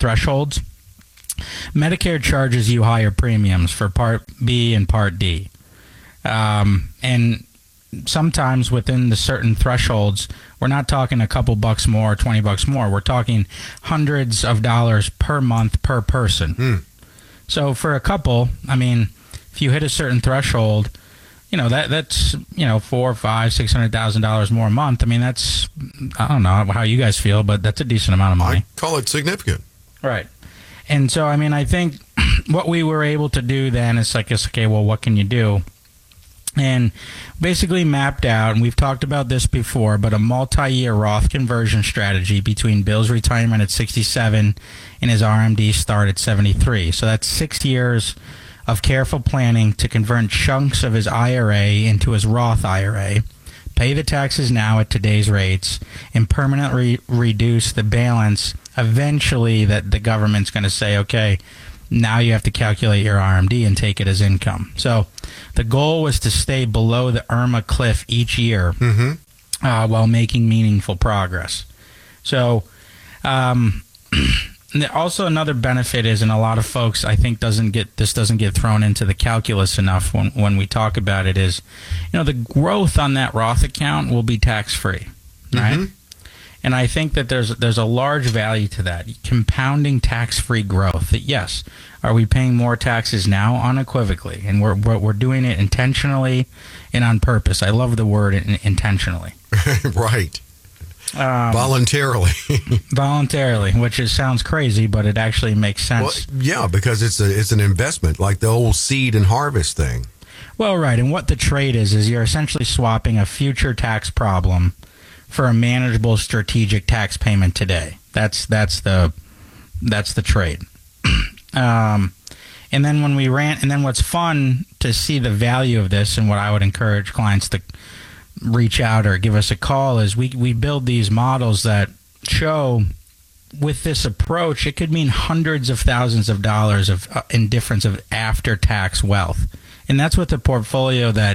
Speaker 2: Medicare charges you higher premiums for Part B and Part D. And sometimes within the certain thresholds, we're not talking a couple bucks more, $20 more. We're talking hundreds of dollars per month per person. So for a couple, I mean, if you hit a certain threshold, you know, that's, you know, $400,000, $500,000, $600,000 more a month. I mean, that's, I don't know how you guys feel, but that's a decent amount of money.
Speaker 10: I call it significant.
Speaker 2: Right. And so, I mean, I think what we were able to do then is like, okay, well, what can you do? And basically mapped out, and we've talked about this before, but a multi-year Roth conversion strategy between Bill's retirement at 67 and his RMD start at 73. So that's 6 years of careful planning to convert chunks of his IRA into his Roth IRA, pay the taxes now at today's rates, and permanently reduce the balance eventually that the government's going to say, okay, now you have to calculate your RMD and take it as income. So the goal was to stay below the IRMA cliff each year while making meaningful progress. So also another benefit is, and a lot of folks I think doesn't get thrown into the calculus enough when we talk about it, is, you know, the growth on that Roth account will be tax-free, right? And I think that there's a large value to that. Compounding tax-free growth. That yes, are we paying more taxes now? Unequivocally. And we're doing it intentionally and on purpose. I love the word intentionally.
Speaker 10: Right. Voluntarily.
Speaker 2: Voluntarily, which sounds crazy, but it actually makes sense.
Speaker 10: Well, yeah, because it's an investment, like the old seed and harvest thing.
Speaker 2: Well, right. And what the trade is you're essentially swapping a future tax problem for a manageable strategic tax payment today. That's the trade. And then what's fun to see the value of this, and what I would encourage clients to reach out or give us a call, is we build these models that show with this approach it could mean hundreds of thousands of dollars in difference of after-tax wealth. And that's what the portfolio that,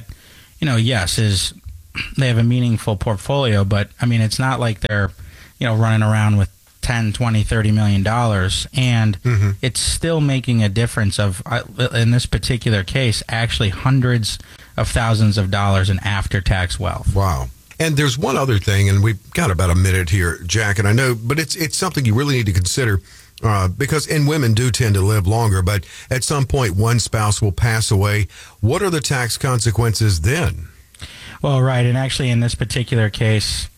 Speaker 2: yes, is they have a meaningful portfolio, but I mean, it's not like they're, running around with 10, 20, 30 million dollars, and it's still making a difference of, in this particular case, actually hundreds of thousands of dollars in after-tax wealth.
Speaker 10: Wow. And there's one other thing, and we've got about a minute here, Jack, and I know, but it's something you really need to consider, because women do tend to live longer, but at some point one spouse will pass away. What are the tax consequences then?
Speaker 2: Well, right, and actually in this particular case,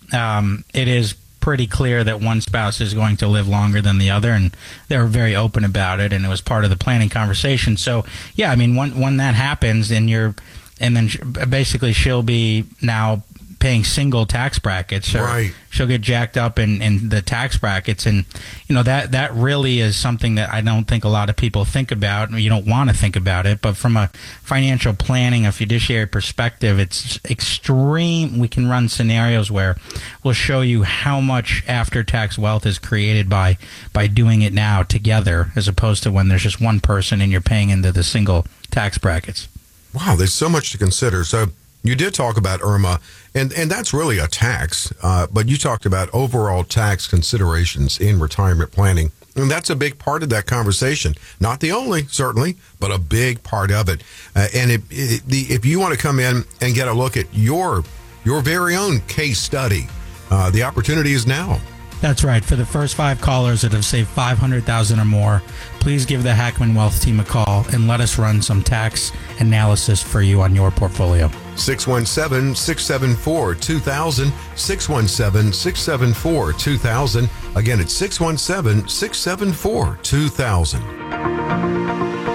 Speaker 2: it is pretty clear that one spouse is going to live longer than the other, and they were very open about it, and it was part of the planning conversation. So, yeah, I mean, when that happens, and then basically she'll be now paying single tax brackets, or
Speaker 10: right.
Speaker 2: She'll get jacked up in the tax brackets, and that really is something that I don't think a lot of people think about. You don't want to think about it, but from a financial planning, a fiduciary perspective, it's extreme. We can run scenarios where we'll show you how much after-tax wealth is created by doing it now together, as opposed to when there's just one person and you're paying into the single tax brackets.
Speaker 10: Wow, there's so much to consider. So you did talk about IRMA, and that's really a tax, but you talked about overall tax considerations in retirement planning, and that's a big part of that conversation. Not the only, certainly, but a big part of it. And if you want to come in and get a look at your very own case study, the opportunity is now.
Speaker 2: That's right. For the first 5 callers that have saved $500,000 or more, please give the Hackman Wealth team a call and let us run some tax analysis for you on your portfolio.
Speaker 10: 617-674-2000, 617-674-2000. Again, it's 617-674-2000.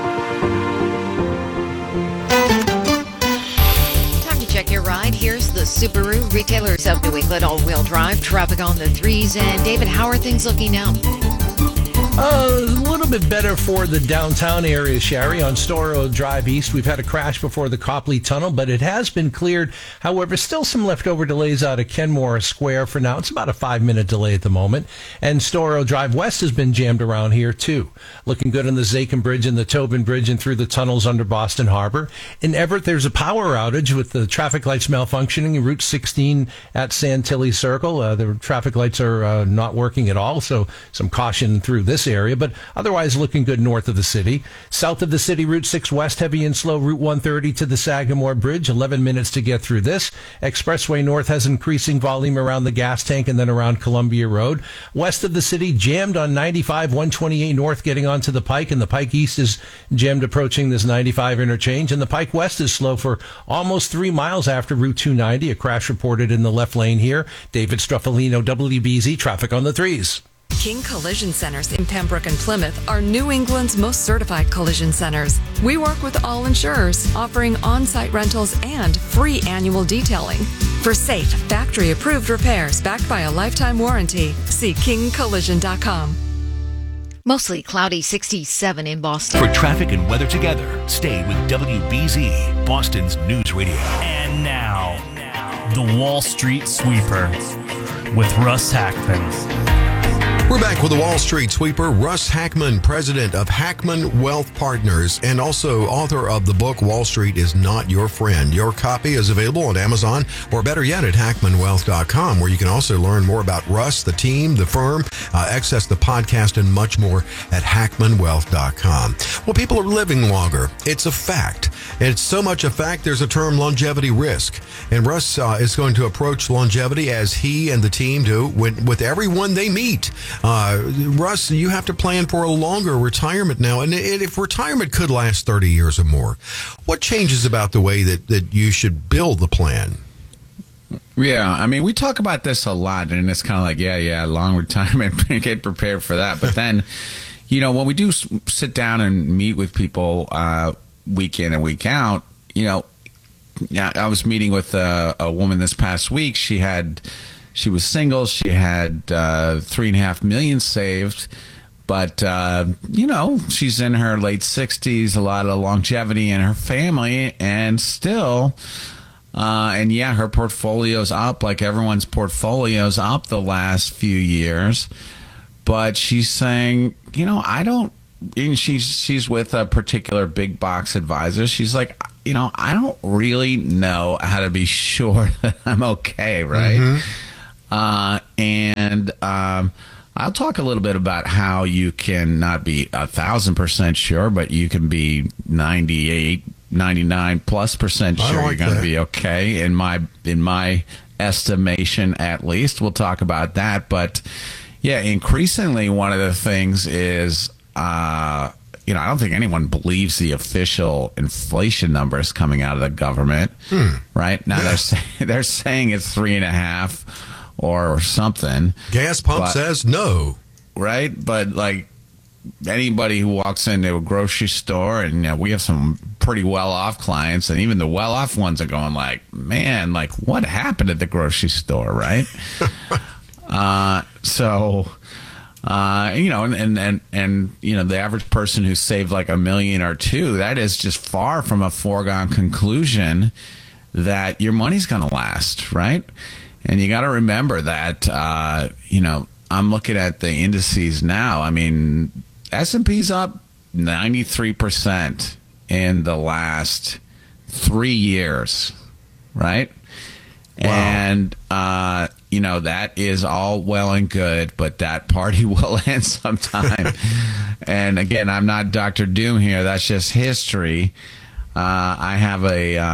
Speaker 31: Check your ride. Here's the Subaru Retailers of New England all-wheel drive. Traffic on the 3s. And David, how are things looking now?
Speaker 18: A little bit better for the downtown area, Sherry. On Storrow Drive East, we've had a crash before the Copley Tunnel, but it has been cleared. However, still some leftover delays out of Kenmore Square for now. It's about a 5-minute delay at the moment. And Storrow Drive West has been jammed around here, too. Looking good on the Zakin Bridge and the Tobin Bridge and through the tunnels under Boston Harbor. In Everett, there's a power outage with the traffic lights malfunctioning in Route 16 at Santilli Circle. The traffic lights are not working at all, so some caution through this area, but otherwise looking good north of the city. South of the city, Route 6 West, heavy and slow, Route 130 to the Sagamore Bridge, 11 minutes to get through this. Expressway North has increasing volume around the gas tank and then around Columbia Road. West of the city, jammed on 95, 128 North getting onto the Pike, and the Pike East is jammed approaching this 95 interchange, and the Pike West is slow for almost 3 miles after Route 290. A crash reported in the left lane here. David Struffolino, WBZ, traffic on the 3s.
Speaker 7: King Collision Centers in Pembroke and Plymouth are New England's most certified collision centers. We work with all insurers, offering on-site rentals and free annual detailing. For safe, factory-approved repairs backed by a lifetime warranty, see kingcollision.com.
Speaker 31: Mostly cloudy, 67 in Boston.
Speaker 15: For traffic and weather together, stay with WBZ, Boston's news radio.
Speaker 8: And now, the Wall Street Sweeper with Russ Hackman.
Speaker 10: We're back with the Wall Street Sweeper. Russ Hackmann, president of Hackmann Wealth Partners and also author of the book Wall Street is Not Your Friend. Your copy is available on Amazon or better yet at hackmannwealth.com, where you can also learn more about Russ, the team, the firm, access the podcast, and much more at hackmannwealth.com. Well, people are living longer. It's a fact. It's so much a fact, there's a term longevity risk. And Russ is going to approach longevity as he and the team do with everyone they meet. Russ, you have to plan for a longer retirement now. And if retirement could last 30 years or more, what changes about the way that you should build the plan?
Speaker 20: Yeah, I mean, we talk about this a lot, and it's kind of like, yeah, long retirement, get prepared for that. But then, when we do sit down and meet with people week in and week out, I was meeting with a woman this past week. She was single. She had $3.5 million saved, but she's in her late 60s. A lot of longevity in her family, and still, her portfolio's up like everyone's portfolio's up the last few years. But she's saying, I don't. And she's with a particular big box advisor. She's like, I don't really know how to be sure that I'm okay, right? Mm-hmm. I'll talk a little bit about how you can not be 1,000% sure, but you can be 98, 99+% sure you're going to be okay. In my estimation, at least, we'll talk about that. But yeah, increasingly, one of the things is, I don't think anyone believes the official inflation numbers coming out of the government. Right now, they're saying it's 3.5. or something.
Speaker 10: Gas pump says no.
Speaker 20: Right? But like anybody who walks into a grocery store, and we have some pretty well-off clients, and even the well-off ones are going like, man, like what happened at the grocery store, right? The average person who saved like $1 million or $2 million, that is just far from a foregone conclusion that your money's going to last, right? And you got to remember that, I'm looking at the indices now. I mean, S&P's up 93% in the last 3 years, right? Wow. And, that is all well and good, but that party will end sometime. And again, I'm not Dr. Doom here. That's just history. I have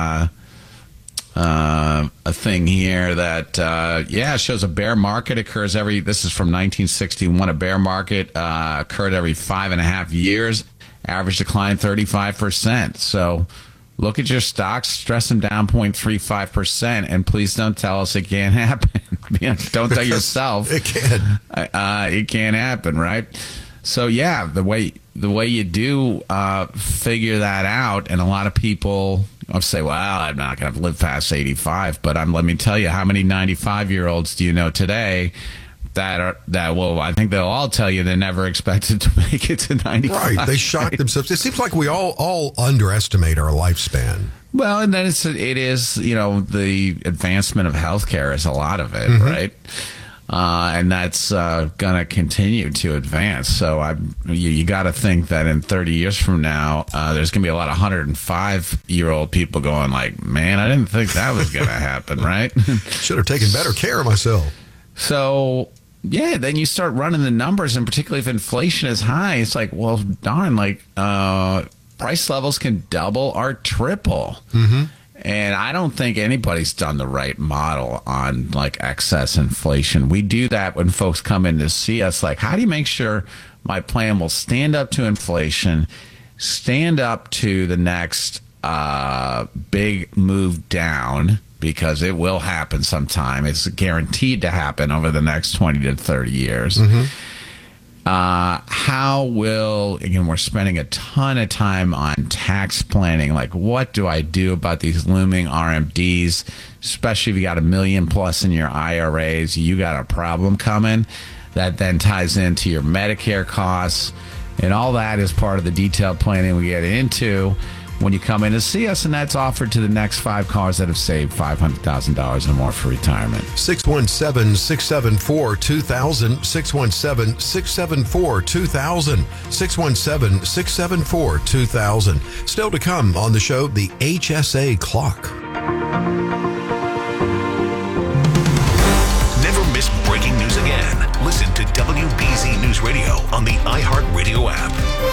Speaker 20: a thing here that shows a bear market occurs this is from 1961. A bear market occurred every 5.5 years, average decline 35%. So look at your stocks, stress them down 0.35%, and please don't tell us it can't happen. Don't tell yourself
Speaker 10: it can.
Speaker 20: It can't happen, right? So yeah, the way you do figure that out, and a lot of people I'll say, well, I'm not going to live past 85, but let me tell you, how many 95-year-olds do you know today that I think they'll all tell you they never expected to make it to 95.
Speaker 10: Right, they shock themselves. It seems like we all underestimate our lifespan.
Speaker 20: Well, and then it is the advancement of healthcare is a lot of it, right? And that's going to continue to advance. So you got to think that in 30 years from now, there's going to be a lot of 105-year-old people going like, man, I didn't think that was going to happen, right?
Speaker 10: Should have taken better care of myself.
Speaker 20: So, yeah, then you start running the numbers, and particularly if inflation is high, it's like, well, darn, like price levels can double or triple. And I don't think anybody's done the right model on like excess inflation. We do that when folks come in to see us, like, how do you make sure my plan will stand up to inflation, stand up to the next big move down, because it will happen sometime. It's guaranteed to happen over the next 20 to 30 years. How will, again, we're spending a ton of time on tax planning. Like, what do I do about these looming RMDs, especially if you got $1 million plus in your IRAs, you got a problem coming. That then ties into your Medicare costs, and all that is part of the detailed planning we get into. when you come in to see us, and that's offered to the next 5 cars that have saved $500,000 or more for retirement.
Speaker 10: 617-674-2000, 617-674-2000, 617-674-2000. Still to come on the show, the HSA clock.
Speaker 15: Never miss breaking news again. Listen to WBZ News Radio on the iHeartRadio app.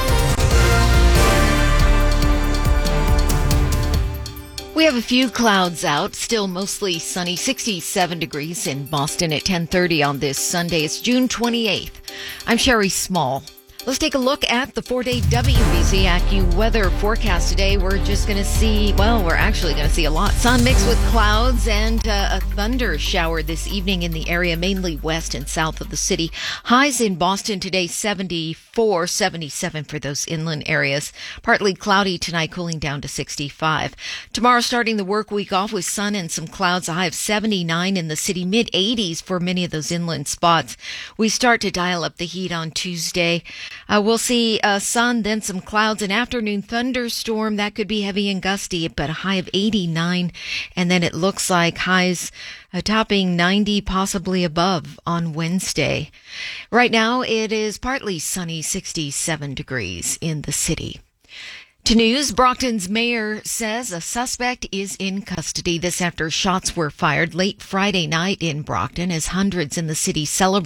Speaker 31: We have a few clouds out, still mostly sunny, 67 degrees in Boston at 10:30 on this Sunday. It's June 28th. I'm Sherry Small. Let's take a look at the 4-day WBZ AccuWeather forecast today. We're just going to see, we're actually going to see a lot. Sun mixed with clouds and a thunder shower this evening in the area, mainly west and south of the city. Highs in Boston today, 74, 77 for those inland areas. Partly cloudy tonight, cooling down to 65. Tomorrow, starting the work week off with sun and some clouds, a high of 79 in the city, mid-80s for many of those inland spots. We start to dial up the heat on Tuesday. We'll see sun, then some clouds, an afternoon thunderstorm that could be heavy and gusty, but a high of 89. And then it looks like highs topping 90, possibly above on Wednesday. Right now, it is partly sunny, 67 degrees in the city. To news, Brockton's mayor says a suspect is in custody. This after shots were fired late Friday night in Brockton as hundreds in the city celebrated